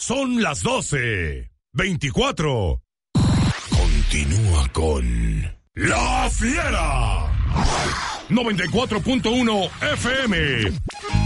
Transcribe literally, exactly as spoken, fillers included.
Son las doce veinticuatro. Continúa con La Fiera. noventa y cuatro punto uno F M.